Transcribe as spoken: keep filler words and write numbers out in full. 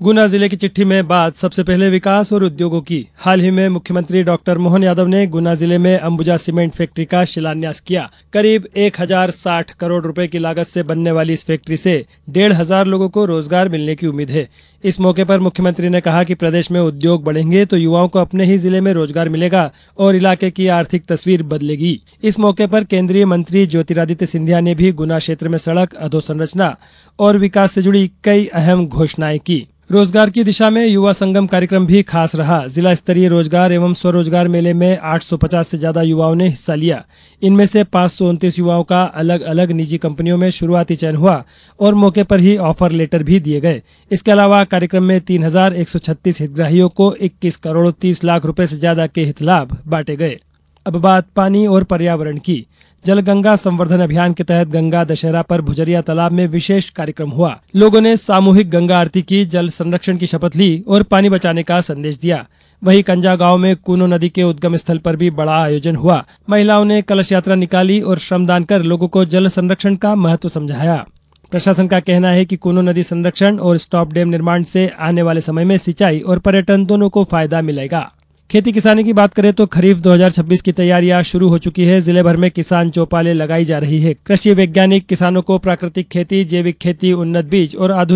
गुना जिले की चिट्ठी में बात सबसे पहले विकास और उद्योगों की। हाल ही में मुख्यमंत्री डॉक्टर मोहन यादव ने गुना जिले में अंबुजा सीमेंट फैक्ट्री का शिलान्यास किया। करीब एक हजार साठ करोड़ रुपए की लागत से बनने वाली इस फैक्ट्री से डेढ़ हजार लोगों को रोजगार मिलने की उम्मीद है। इस मौके पर मुख्यमंत्री ने कहा कि प्रदेश में उद्योग बढ़ेंगे तो युवाओं को अपने ही जिले में रोजगार मिलेगा और इलाके की आर्थिक तस्वीर बदलेगी। इस मौके पर केंद्रीय मंत्री ज्योतिरादित्य सिंधिया ने भी गुना क्षेत्र में सड़क, अधोसंरचना और विकास से जुड़ी कई अहम घोषणाएं की। रोजगार की दिशा में युवा संगम कार्यक्रम भी खास रहा। जिला स्तरीय रोजगार एवं स्वरोजगार मेले में आठ सौ पचास से ज्यादा युवाओं ने हिस्सा लिया। इनमें से पाँच सौ उनतीस युवाओं का अलग अलग निजी कंपनियों में शुरुआती चयन हुआ और मौके पर ही ऑफर लेटर भी दिए गए। इसके अलावा कार्यक्रम में तीन हजार एक सौ छत्तीस हितग्राहियों को इक्कीस करोड़ तीस लाख रुपए से ज्यादा के हित लाभ बांटे गए। अब बात पानी और पर्यावरण की। जल गंगा संवर्धन अभियान के तहत गंगा दशहरा पर भुजरिया तालाब में विशेष कार्यक्रम हुआ। लोगों ने सामूहिक गंगा आरती की, जल संरक्षण की शपथ ली और पानी बचाने का संदेश दिया। वहीं कंजा गांव में कूनो नदी के उद्गम स्थल पर भी बड़ा आयोजन हुआ। महिलाओं ने कलश यात्रा निकाली और श्रमदान कर लोगों को जल संरक्षण का महत्व समझाया। प्रशासन का कहना है कि कूनो नदी संरक्षण और स्टॉप डैम निर्माण से आने वाले समय में सिंचाई और पर्यटन दोनों को फायदा मिलेगा। खेती किसानी की बात करें तो खरीफ दो हजार छब्बीस की तैयारियां शुरू हो चुकी है। जिले भर में किसान चौपालें लगाई जा रही है। कृषि वैज्ञानिक किसानों को प्राकृतिक खेती, जैविक खेती, उन्नत बीज और आधुनिक